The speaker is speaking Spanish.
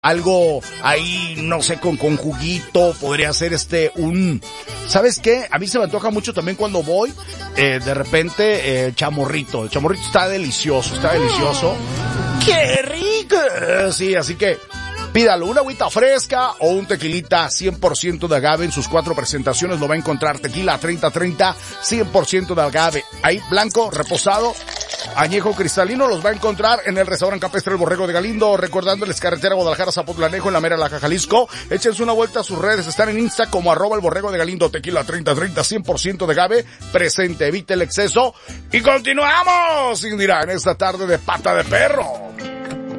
algo ahí, no sé, con juguito, podría ser ¿sabes qué? A mí se me antoja mucho también cuando voy, de repente, el chamorrito está delicioso. ¡Qué rico! Sí, así que, pídalo, una agüita fresca o un tequilita 100% de agave en sus 4 presentaciones, lo va a encontrar, tequila 30-30, 100% de agave, ahí, blanco, reposado, añejo cristalino, los va a encontrar en el restaurante campestre El Borrego de Galindo, recordándoles carretera Guadalajara-Zapotlanejo en la mera Laja, Jalisco. Échense una vuelta a sus redes, están en Insta como @El Borrego de Galindo, tequila 30-30, 100% de agave, presente, evite el exceso y continuamos, Indira, en esta tarde de Pata de Perro.